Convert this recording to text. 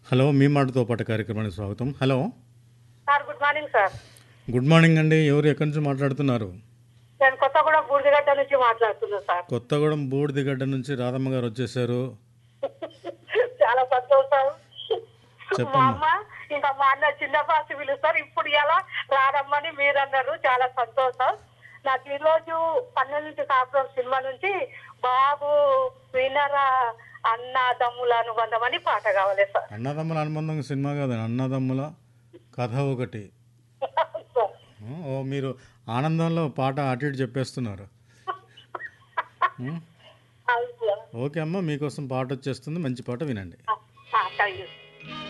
Hello మీ మాటతో పాటు కార్యక్రమానికి స్వాగతం. Hello, sir good morning sir. Good morning అండి. ఎవరు ఎక్కడి నుంచి మాట్లాడుతున్నారు? నేను కొత్తగూడెం బూడిదగడ్డ నుంచి మాట్లాడుతున్నా సార్. కొత్తగూడెం బూడిదిగడ్డ నుంచి రాధమ్మ గారు వచ్చేసారు. చాలా సంతోషం. మా చెప్పమ్మా. అమ్మ ఇంకా మా అన్న చిన్న బాసి పిలుస్తారు. ఇప్పుడు ఇలా రారమ్మని మీరు అన్నారు. చాలా సంతోషం. నాకు ఈ రోజు 12 కాపురం సినిమా నుంచి బాబు వినరా అన్నదమ్ముల అనుబంధం అని పాట కావాలి సార్. అన్నదమ్ముల అనుబంధం సినిమా కాదండి, అన్నదమ్ముల కథ ఒకటి. ఓ మీరు ఆనందంలో పాట అటు ఇటు చెప్పేస్తున్నారు. అవును సార్. ఓకే అమ్మ, మీకోసం పాట వచ్చేస్తుంది. మంచి పాట వినండి. Thank you.